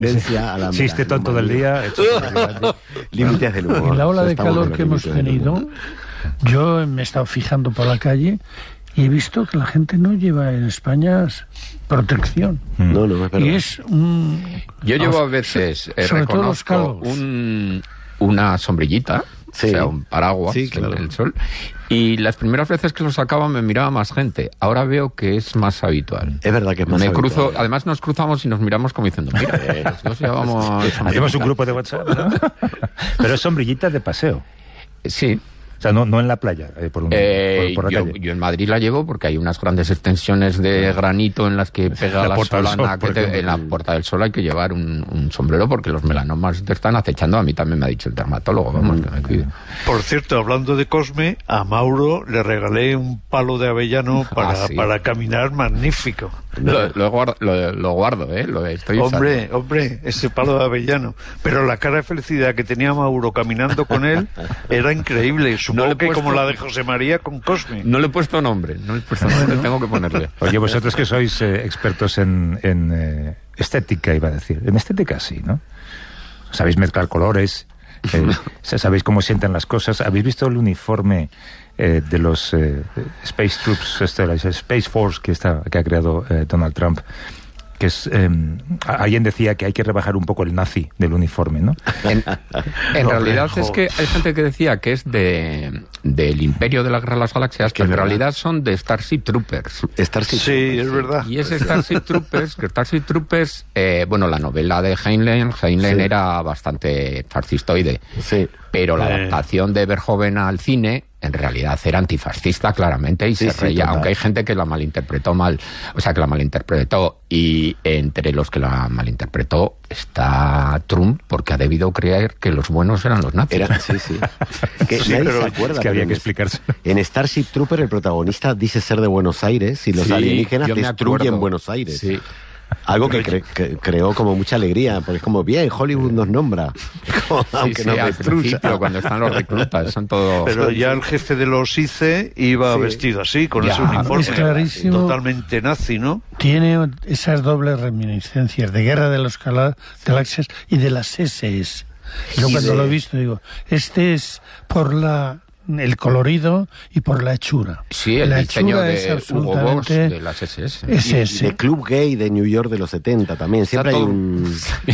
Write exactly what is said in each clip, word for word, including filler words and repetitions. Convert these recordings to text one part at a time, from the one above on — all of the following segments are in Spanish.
tendencia a la... Chiste tonto del día. Límites del humor. En la ola de Estamos calor en los que hemos límites del tenido, humor. yo me he estado fijando por la calle y he visto que la gente no lleva en España protección. No, no, es verdad. Y es un... Yo llevo a veces, eh, sobre todo los reconozco, calvos. un, una sombrillita, Sí. o sea, un paraguas Sí, claro. en el sol, y las primeras veces que lo sacaba me miraba más gente. Ahora veo que es más habitual. Es verdad que es más Me habitual. cruzo, además nos cruzamos y nos miramos como diciendo, mira, eh, los dos llevamos Hacemos un sombrillita. grupo de WhatsApp, ¿no? Pero es sombrillita de paseo. Sí. O sea, no, no en la playa, eh, por, un, Eh, por, por la yo, calle. yo en Madrid la llevo porque hay unas grandes extensiones de granito en las que pega La la, Puerta del solana. Sol, que por te- ejemplo. en la Puerta del Sol hay que llevar un, un sombrero porque los melanomas te están acechando. A mí también me ha dicho el dermatólogo, vamos, que me cuide. Por cierto, hablando de Cosme, a Mauro le regalé un palo de avellano para, Ah, sí. para caminar magnífico. Lo, lo guardo, lo, lo guardo, ¿eh? Lo estoy usando. Hombre, hombre, ese palo de avellano. Pero la cara de felicidad que tenía Mauro caminando con él era increíble. Supongo No le he que puesto- como la de José María con Cosme. No le he puesto nombre, no le he puesto nombre, tengo que ponerle. Oye, vosotros que sois eh, expertos en, en eh, estética, iba a decir. En estética sí, ¿no? Sabéis mezclar colores, eh, sabéis cómo sienten las cosas. ¿Habéis visto el uniforme eh, de los eh, Space Troops, este, la Space Force que, está, que ha creado eh, Donald Trump? Que es, eh, alguien decía que hay que rebajar un poco el nazi del uniforme, ¿no? En, en No, realidad rejo. es que hay gente que decía que es de del Imperio de la Guerra de las Galaxias, que pero en es verdad. realidad son de Starship Troopers. Starship Sí, Troopers, es verdad. Y ese Starship Troopers, que Starship Troopers, eh, bueno, la novela de Heinlein, Heinlein Sí. era bastante fascistoide, Sí. pero la Eh. adaptación de Verhoeven al cine en realidad era antifascista claramente y Sí, se sí, reía, total. aunque hay gente que la malinterpretó mal, o sea que la malinterpretó, y entre los que la malinterpretó está Trump, porque ha debido creer que los buenos eran los nazis. Era, sí, sí. Que Sí, nadie pero se es acuerda. Es que había pero que en- explicarse. En Starship Trooper el protagonista dice ser de Buenos Aires y los Sí, alienígenas yo me destruyen acuerdo. Buenos Aires. Sí. Algo que, cre- que creó como mucha alegría, porque es como, bien, Hollywood nos nombra, como, Sí, aunque sí, nos al destruya. principio, cuando están los reclutas, son todos... Pero ya el jefe de los I C E iba Sí. vestido así, con Ya, ese uniforme. es clarísimo. Totalmente nazi, ¿no? Tiene esas dobles reminiscencias de Guerra de los Cala- Galaxias y de las S S. Yo Y cuando de- lo he visto digo, este es por la el colorido y por la hechura. Sí, el la diseño hechura es de Hugo Boss absolutamente de las S S. Y, S y S. de Club Gay de New York de los setenta también. Siempre Está hay todo- un...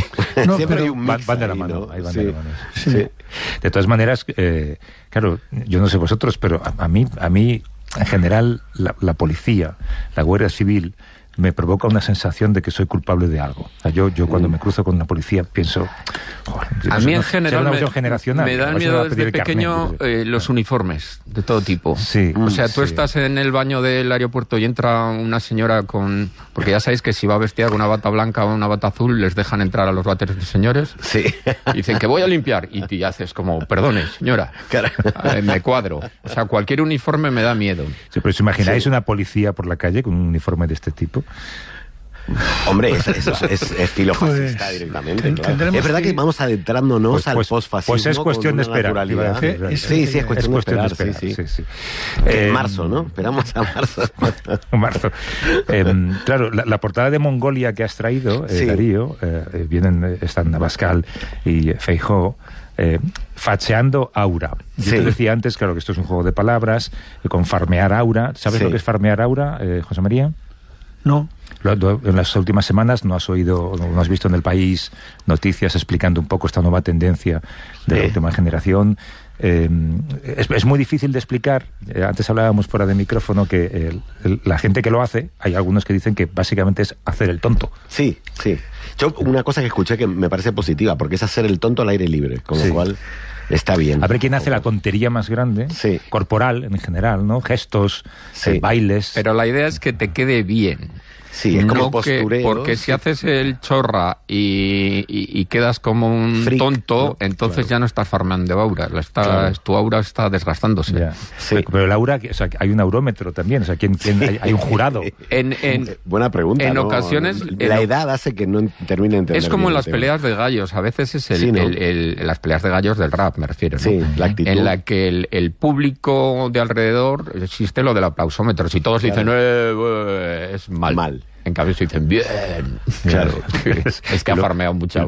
No, siempre pero hay un Van, mix van de la ahí, mano, ¿no? ahí van Sí. de la mano. Sí. Sí. De todas maneras, eh, claro, yo no sé vosotros, pero a, a mí, a mí en general, la, la policía, la Guardia Civil, me provoca una sensación de que soy culpable de algo. O sea, yo, yo cuando me cruzo con la policía pienso... joder, A no sé, mí en no- será general una me, cuestión generacional. me dan Igual se me miedo va a pedir desde el carnet, pequeño yo qué sé. eh, los uniformes de todo tipo. Sí. O sea, tú sí. estás en el baño del aeropuerto y entra una señora con... Porque ya sabéis que si va vestida con una bata blanca o una bata azul, les dejan entrar a los váteres de señores. Sí. Y dicen que voy a limpiar. Y te haces como, perdone, señora, Claro. eh, me cuadro. O sea, cualquier uniforme me da miedo. Sí, pero ¿os imagináis Sí. una policía por la calle con un uniforme de este tipo? Hombre, eso es, es, es, es filofascista Pues, directamente. ten- claro. tendremos Es verdad que, que- vamos adentrándonos Pues- al pues- posfascismo. pues es cuestión con de una esperar, naturalidad. iba a decir, iba a decir. Sí, sí, es cuestión, Es cuestión de de esperar. esperar, sí, sí. sí, sí. En Eh, marzo, ¿no? Esperamos a marzo. En marzo. Eh, claro, la, la portada de Mongolia que has traído, eh, Sí. Darío, eh, vienen, eh, están Abascal y Feijóo, eh, facheando aura. Yo Sí. te decía antes, claro, que esto es un juego de palabras, eh, con farmear aura. ¿Sabes Sí. lo que es farmear aura, eh, José María? No. Lo- lo- En las últimas semanas no has oído, no has visto en El País noticias explicando un poco esta nueva tendencia de la Sí. última generación. Eh, es, es muy difícil de explicar. Eh, antes hablábamos fuera de micrófono que el- el- la gente que lo hace, hay algunos que dicen que básicamente es hacer el tonto. Sí, sí. Yo una cosa que escuché que me parece positiva, porque es hacer el tonto al aire libre, con Sí. lo cual está bien. A ver quién hace la tontería más grande, Sí. corporal en general, ¿no? Gestos, Sí. eh, bailes. Pero la idea es que te quede bien. Sí, es como No que- postureo. porque si haces el chorra y, y- y quedas como un Freak, tonto, ¿no? entonces Claro. ya no estás farmeando aura, la está- Claro. tu aura está desgastándose. Ya. Sí. Pero, pero el aura, o sea, hay un aurómetro también, o sea, ¿quién, quién- hay, hay un jurado. En, en- Buena pregunta. en ¿no? ocasiones- La en- edad hace que no termine de entender. es como bien en el las tema. peleas de gallos, a veces es el, Sí, ¿no? el- el- las peleas de gallos del rap, me refiero, ¿no? Sí, la actitud. En la que el, el público de alrededor existe lo del aplausómetro. Si todos dicen, Claro. "Eh, eh", es mal. Mal. En cambio se dicen bien. Claro. Es que ha farmeado mucha